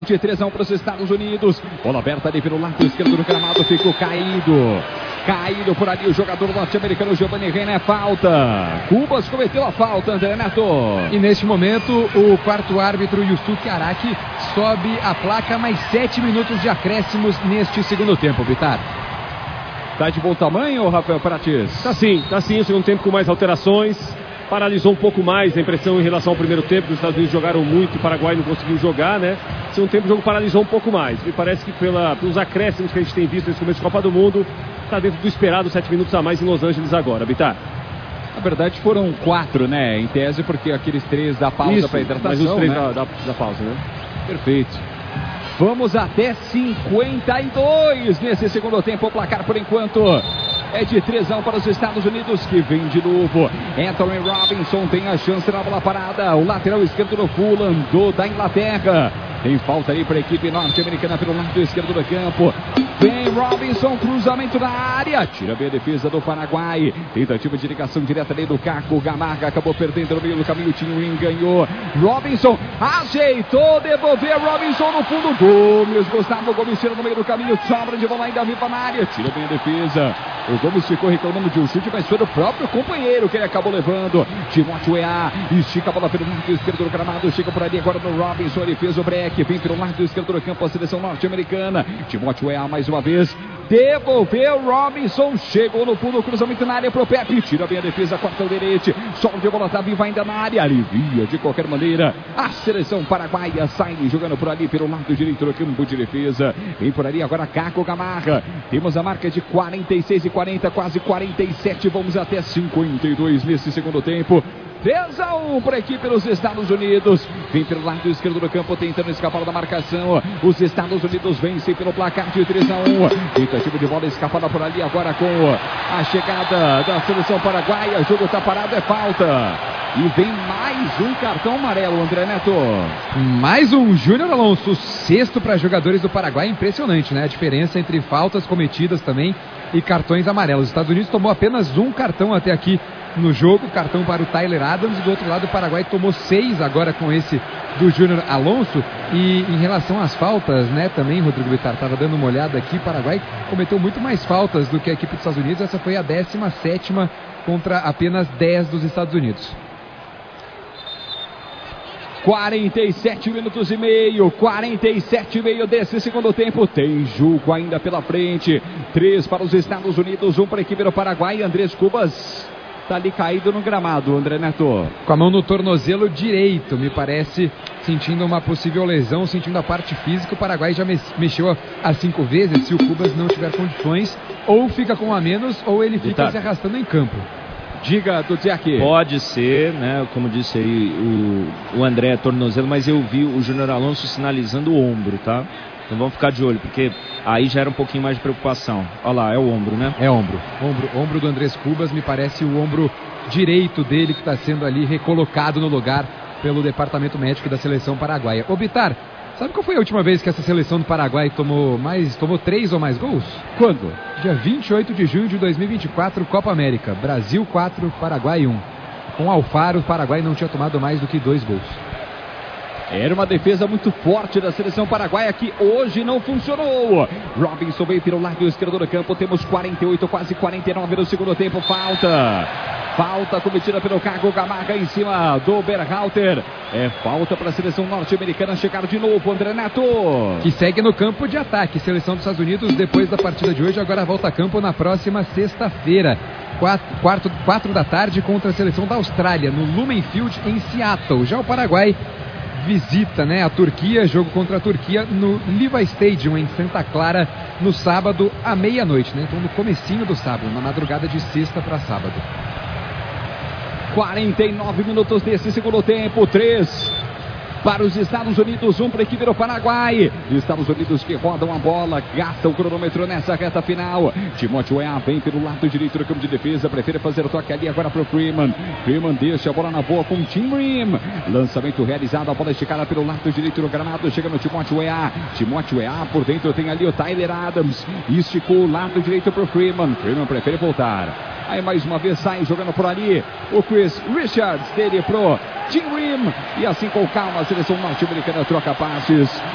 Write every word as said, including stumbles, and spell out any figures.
De três a um para os Estados Unidos. Bola aberta ali pelo lado esquerdo do gramado. Ficou caído. Caído por ali o jogador norte-americano Giovanni Reina. É falta. Cubas cometeu a falta, André Neto. E neste momento o quarto árbitro Yusuke Araki sobe a placa. Mais sete minutos de acréscimos neste segundo tempo, Bitar. Tá de bom tamanho, Rafael Prates? Tá sim, tá sim. O segundo tempo com mais alterações. Paralisou um pouco mais a impressão em relação ao primeiro tempo. Os Estados Unidos jogaram muito, o Paraguai não conseguiu jogar, né? Segundo tempo o jogo paralisou um pouco mais. Me parece que pela, pelos acréscimos que a gente tem visto nesse começo de Copa do Mundo, está dentro do esperado, sete minutos a mais em Los Angeles agora, Bitar. Na verdade foram quatro, né? Em tese, porque aqueles três da pausa para hidratação, mas os três né? da, da, da pausa, né? Perfeito. Vamos até cinquenta e dois nesse segundo tempo. O placar por enquanto é de três a um para os Estados Unidos, que vem de novo. Anthony Robinson tem a chance na bola parada. O lateral esquerdo do Fulham, do, da Inglaterra. Tem falta aí para a equipe norte-americana pelo lado esquerdo do campo. Vem Robinson, cruzamento na área. Tira bem a defesa do Paraguai. Tentativa de ligação direta ali do Caco Gamarra. Acabou perdendo no meio do caminho. Tinho ganhou. Robinson ajeitou, devolveu Robinson no fundo. Gomes, Gustavo Gomes tira no meio do caminho. Sobra de bola ainda viva na área. Tira bem a defesa. O Gomes ficou reclamando de um chute, mas foi do próprio companheiro que ele acabou levando. Timóteo Weah estica a bola pelo lado esquerdo do gramado. Chega por ali agora no Robinson. Ele fez o break. Vem pelo lado esquerdo do campo a seleção norte-americana. Timóteo Weah mais uma vez. Devolveu Robinson. Chegou no fundo. Cruzamento na área pro Pepe. Tira bem a defesa. Corta o direito. Solta de bola. Tá viva ainda na área. Alivia de qualquer maneira. A seleção paraguaia sai jogando por ali pelo lado direito do campo de defesa. Vem por ali agora Caco Gamarra. Temos a marca de quarenta e seis e quarenta, quase quarenta e sete. Vamos até cinquenta e dois nesse segundo tempo. três a um para a equipe dos Estados Unidos. Vem pelo lado esquerdo do campo tentando escapar da marcação. Os Estados Unidos vencem pelo placar de três a um. Tentativa de bola escapada por ali agora com a chegada da seleção paraguaia. O jogo está parado, é falta. E vem mais um cartão amarelo, André Neto. Mais um Júnior Alonso, sexto para jogadores do Paraguai. Impressionante, né? A diferença entre faltas cometidas também e cartões amarelos. Os Estados Unidos tomou apenas um cartão até aqui no jogo, cartão para o Tyler Adams, e do outro lado o Paraguai tomou seis agora com esse do Júnior Alonso. E em relação às faltas, né, também, Rodrigo Bitar, estava dando uma olhada aqui, o Paraguai cometeu muito mais faltas do que a equipe dos Estados Unidos. Essa foi a décima sétima contra apenas dez dos Estados Unidos. quarenta e sete minutos e meio, quarenta e sete e meio desse segundo tempo. Tem jogo ainda pela frente. três para os Estados Unidos, um para a equipe do Paraguai. Andrés Cubas está ali caído no gramado, André Neto. Com a mão no tornozelo direito, me parece, sentindo uma possível lesão, sentindo a parte física. O Paraguai já mexeu as cinco vezes. Se o Cubas não tiver condições, ou fica com um a menos, ou ele fica se arrastando em campo. Diga, Duziak. Pode ser, né? Como disse aí o, o André, tornozelo, mas eu vi o Júnior Alonso sinalizando o ombro, tá? Então vamos ficar de olho, porque aí já era um pouquinho mais de preocupação. Olha lá, é o ombro, né? É ombro. Ombro, ombro do Andrés Cubas, me parece o ombro direito dele que está sendo ali recolocado no lugar pelo departamento médico da seleção paraguaia. Ô Bitar, sabe qual foi a última vez que essa seleção do Paraguai tomou mais, tomou três ou mais gols? Quando? Dia vinte e oito de junho de dois mil e vinte e quatro, Copa América. Brasil quatro, Paraguai um. Com Alfaro, o Paraguai não tinha tomado mais do que dois gols. Era uma defesa muito forte da seleção paraguaia que hoje não funcionou. Robinson veio pelo lado esquerdo do campo. Temos quarenta e oito, quase quarenta e nove no segundo tempo. Falta. Falta cometida pelo Caco Gamarra em cima do Berhalter. É falta para a seleção norte-americana chegar de novo, André Neto. Que segue no campo de ataque. Seleção dos Estados Unidos, depois da partida de hoje, agora volta a campo na próxima sexta-feira. Quatro, quatro, quatro da tarde contra a seleção da Austrália, no Lumen Field, em Seattle. Já o Paraguai visita, né, a Turquia, jogo contra a Turquia no Liva Stadium em Santa Clara no sábado à meia-noite, né? Então no comecinho do sábado, na madrugada de sexta para sábado. quarenta e nove minutos desse segundo tempo, três para os Estados Unidos, um para a equipe do Paraguai. Estados Unidos que rodam a bola, gasta o cronômetro nessa reta final. Timóteo Weah vem pelo lado direito do campo de defesa, prefere fazer o toque ali agora para o Freeman. Freeman deixa a bola na boa com o Tim Ream. Lançamento realizado, a bola esticada pelo lado direito do gramado, chega no Timóteo Weah. Timóteo Weah por dentro tem ali o Tyler Adams. Esticou o lado direito para o Freeman. Freeman prefere voltar. Aí mais uma vez sai jogando por ali o Chris Richards, dele pro Tim Ream. E assim com calma a seleção norte-americana troca passes.